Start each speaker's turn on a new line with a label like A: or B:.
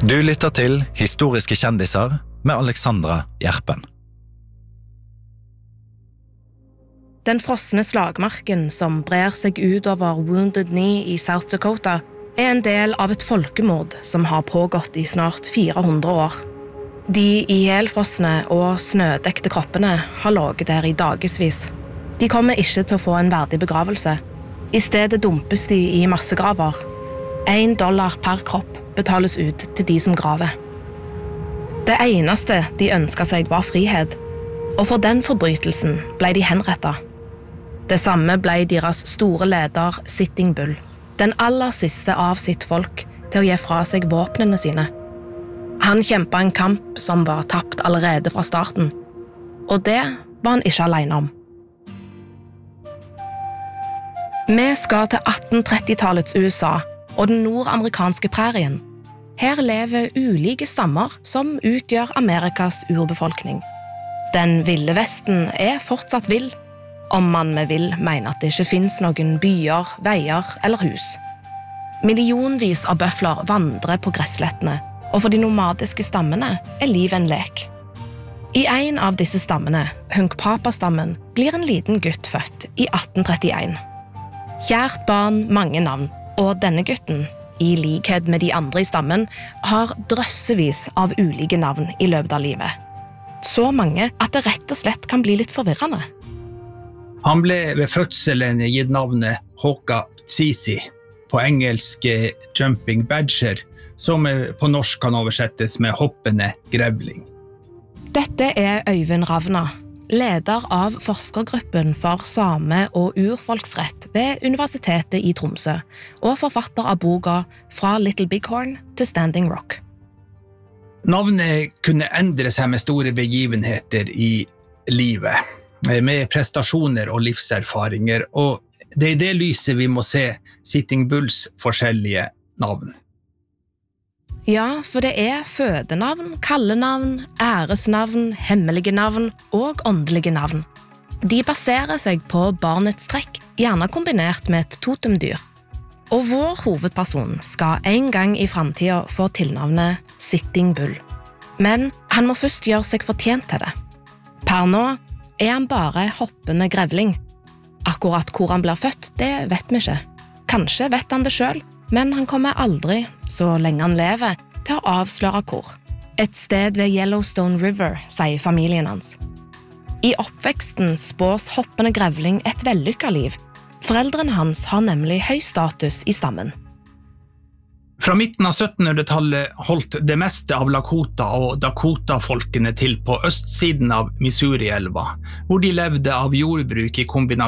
A: Du lytter til Historiske kjendiser med Alexandra Gjerpen.
B: Den frosne slagmarken som brer seg ut over Wounded Knee i South Dakota en del av et folkemord som har pågått i snart 400 år. De ihjelfrosne og snødekte kroppene har ligget der i dagesvis. De kommer ikke til å få en verdig begravelse. I stedet dumpes de i massegraver. $1 per kropp betales ut til de som graver. Det eneste de ønsket seg var frihet, og for den forbrytelsen ble de henrettet. Det samme ble deres store leder Sitting Bull, den aller siste av sitt folk til å gi fra seg våpnene sine. Han kjempet en kamp som var tapt allerede fra starten, og det var han ikke alene om. Vi skal til 1830-tallets USA og den nordamerikanske prærien. Her lever ulike stammer som utgjør Amerikas urbefolkning. Den ville vesten fortsatt vill, om man med vill mener at det ikke finnes noen byer, veier eller hus. Millionvis av bøfler vandrer på gresslettene, og for de nomadiske stammene liv en lek. I en av disse stammene, Hunkpapa-stammen, blir en liten gutt født i 1831. Kjært barn, mange navn, og denne gutten, i likhet med de andre i stammen, har drøssevis av ulike navn i løpet av livet. Så mange at det rett og slett kan bli litt forvirrende.
C: Han ble ved fødselen gitt navnet Hoka Tsisi, på engelsk Jumping Badger, som på norsk kan oversettes med hoppende grevling.
B: Dette Øyvind Ravna, leder av forskergruppen for same- og urfolksrett ved Universitetet i Tromsø, og forfatter av boka Fra Little Bighorn til Standing Rock.
C: Navnet kunne endre seg med store begivenheter i livet, med prestasjoner og livserfaringer, og det i det lyset vi må se Sitting Bulls forskjellige navn.
B: Ja, for det fødenavn, kallenavn, æresnavn, hemmelige navn og åndelige navn. De baserer seg på barnets trekk, gjerne kombinert med et totemdyr. Og vår hovedperson skal en gang i fremtiden få tilnavnet Sitting Bull. Men han må først gjøre seg fortjent til det. Per nå han bare hoppende grevling. Akkurat hvor han blir født, det vet vi ikke. Kanskje vet han det selv, men han kommer aldri, så lenge han lever, til å avsløre hvor. Et sted ved Yellowstone River, sier familien hans. I oppveksten spås hoppende grevling et vellykket liv. Foreldrene hans har nemlig høy status i stammen.
C: Fra midten av 1700-tallet holdt det meste av Lakota og Dakota-folkene til på østsiden av Missouri-elva, hvor de levde av jordbruk i kombinasjon